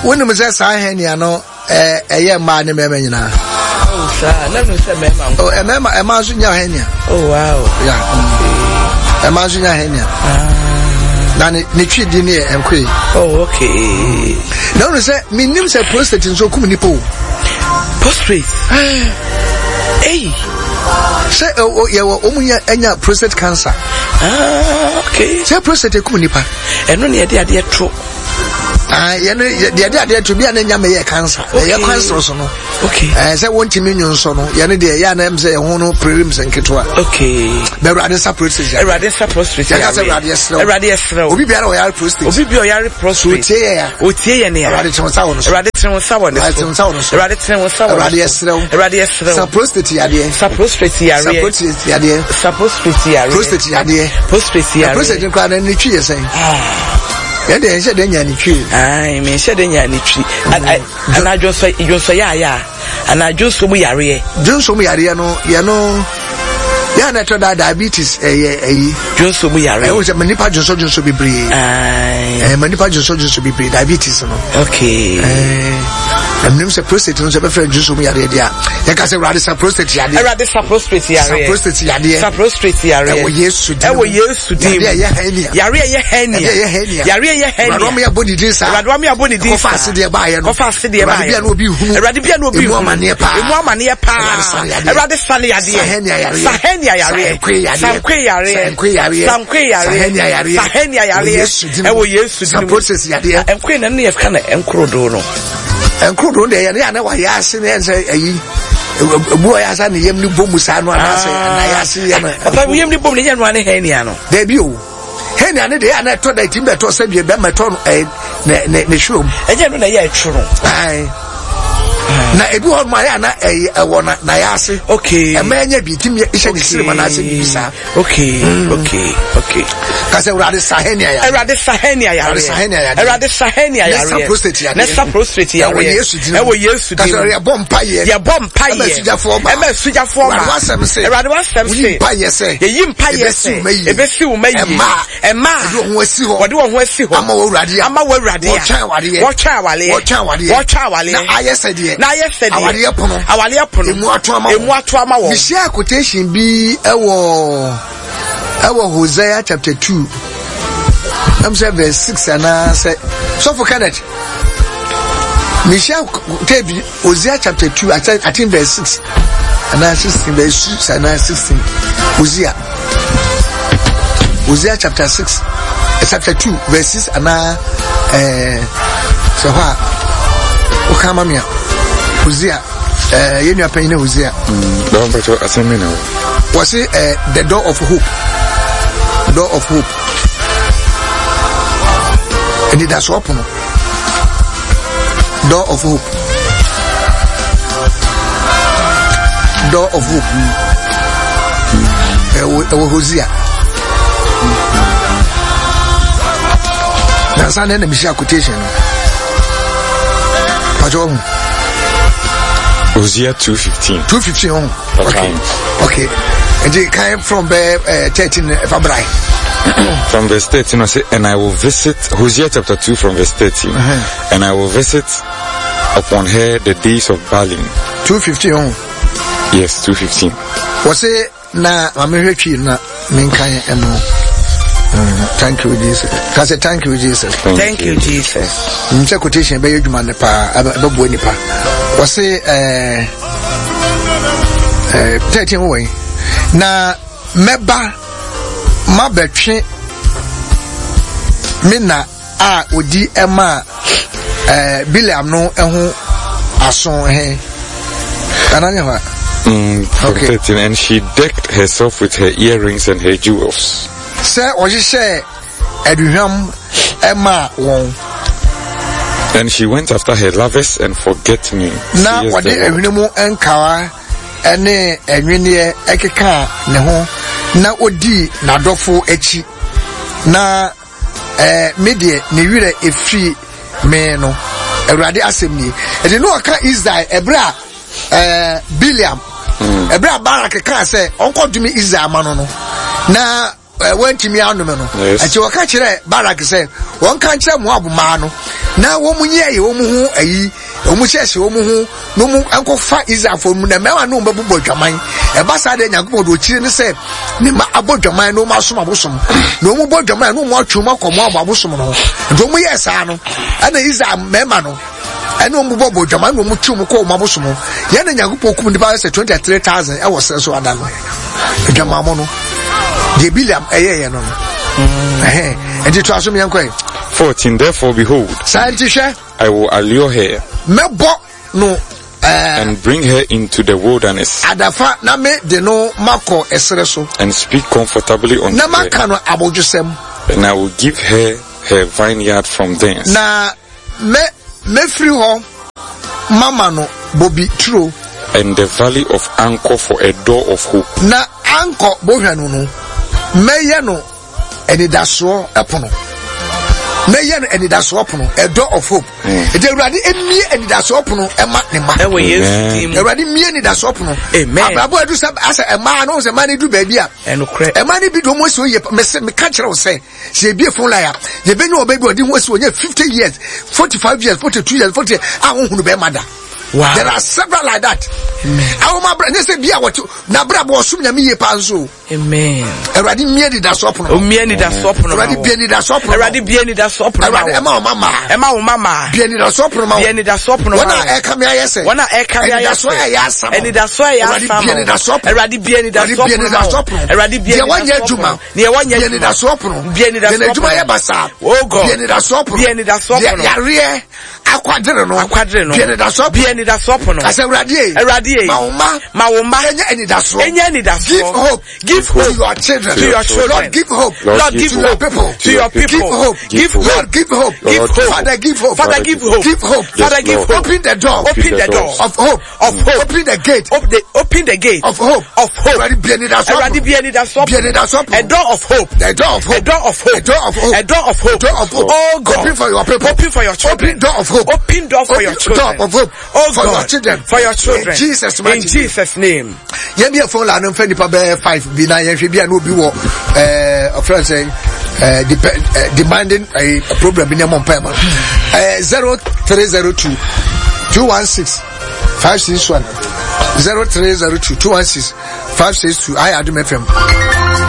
when we say Sahenia, no, a young man in Memina. Oh, sir, let me say, Mamma. Oh, a mamma, a mouse in your henia. Oh, wow. Yeah, a mouse in your henia. Nichi Dini and Queen. Oh, okay. No, say, me names a prostate in so communipo. Prostrate. Hey. Say, oh, you were only any prostate cancer. Okay. Say, prostate communipa. And only a dear true. The idea to be an enemy cancer. They are cancer also. Okay. As I want to million son, Yanni, Yanem, say, Hono, Prims and Ketua. Okay. The Radissa prostate. A Radissa prostate. That's a radius. A radius. We be our prostate. We be your prostate. Utia, Radisson Sound. Radisson was sour. Radisson was sour. Radius. Radius. Prostate, idea. Prostate, idea. Prostate, idea. Prostate, crowd and the tree saying. And then said, then Yanni tree. I mean, said, then Yanni tree. And I just say, you say, yeah. And I just so we are here. Just so we are here, no, you know. Yeah, natural diabetes, just so we are. I was a manipa just to be breed. Manipa just to be breed, diabetes, no. Okay. And names a prostate, no, a friend just so we are here. You can say, Radissa prostate, a Radissa prostate, prostate, prostate, yes, to do. Radomia body this, Radomia body this, fast the buyer, fast the buyer, will be Radibia will be woman near pa, Radissa, and could one day, and I know why I see and say, boy, as I am new Bomusano, and I see, but we am the Bomian one, Heniano. Debut. Henny, and I told the team that was said you done my tongue, a shroom. And you know, I true. Na edu on my ana wona na yase okay amanya bi tim ye ise ni sirima na se bisa okay okay ka se urade sahenia ya urade sahenia ya nessa prostate ya wo yesu ka se ya bompa ye ema suja forma urade wasem se ye mpa ye se ebesi wo mayi ema wode wo ho asi ho ama wo urade wo twa wale na ayese na ayese awale pono emu ato ama wo Michelle quotation bi ewo Hosea chapter 2 I'm say verse 6 and say so for Kenneth Michelle quotation Hosea chapter 2 I think verse 6 and 16 verse 6 and 16 Hosea chapter 6 chapter 2 verse 6 and so what Okamamia Hosea yenu apanyine Hosea don't bet asemi now was it the door of hope and that's open door of hope Hosea that's an enemy quotation Hosea 2:15 okay and it came from 13 February from verse 13 I say and I will visit Hosea chapter 2 from verse 13 and I will visit upon her the days of Baalim 2:15 yes 2:15 was it na amehwetwi na menkan eno thank you Jesus can say thank you Jesus thank you Jesus mse quotation be yedwuma ne pa ababu ni pa was it 13 way na meba mabetwe mina a odi ema Biliam no ehu ason he ananya ha okay 13 and she decked herself with her earrings and her jewels say oje aduham ema won and she went after her lovers and forget me na wode ehwinemu enkawa ene enwene ekeka ne ho na odi nadofo echi na medie ne wire efri me no Awurade asemi e no aka Israel ebra Biliam ebra Barak ka say onkotumi Israel mano no na wantimi anome no achi waka kire Barak say won kan kire Moab ma no na wo mu ye wo mu hu ayi wo mu hyehye wo mu hu no mu ankofa Israelfo mu na mewa no mbebobɔ dwaman e ba sa de Nyankopɔn do kire ne se ne ma abodwaman no ma som abosom no mu bodwaman no mu atwom akomo abosom no do mu ye sa no ana Israel mema no eno mu bobo dwaman no mu twom ko mo abosom ye na Nyankopɔn kum nipa se 23,000 e wo se so ada no dwaman mo no de Biliam eye no and it was 14. Therefore, behold, I will allure her and bring her into the wilderness and speak comfortably unto her, and I will give her her vineyard from thence. And the valley of Anchor for a door of hope. Na Anchor bohanu no enidaso epono meyen enidaso epono a door of hope e de urade emi enidaso epono ema ne ma ewe Yesu urade mi enidaso epono abrabo edu se asa ema no se ma ne du ba bia enokre ema ne bi do mo se oye me ka kire wo se ebie fun la ya je benyu obabi odi ho se onye 50 years 45 years 42 years 40 ahunhunu be mada. Wow. There are several like that. Amen. Our brother say bia what na brabo osum nya me ye panzo. Amen. Eradi mieni da sopono. O mieni da sopono. Eradi bieni da sopono. Eradi bieni da sopono. Eradi ema o mama. Ema o mama. Bieni da sopono ma. Bieni da sopono. Wana e kam ya yese. Wana e kam ya yese. Eni da so ya sama. Bieni da sopono. Eradi bieni da sopono. Bieni da sopono. Eradi bieni da wanya juma. Ni wanya bieni da sopono. Bieni da sopono. Bieni juma ya basa. Oh God. Bieni da sopono. Bieni da sopono. Ya rie akwadre no. Bieni da sopono. Bieni da sopono. Eradi Mauma give hope to your children, Lord give hope, Lord give hope to your people, give hope, Lord give hope, Father give hope, Father give hope, Father give hope, open the door of hope, open the gate of hope, a door of hope, oh God, open for your people, open for your children, open door of hope, open door for your children, door of hope, oh for God, your children, for your children, in Jesus' name. Yen be phone la no mfa nipa be 5 bi na yen hwe bia na obi wo friend say demanding a program bi na mo mpa ma 0302 216 561 0302 216 562 I Adum FM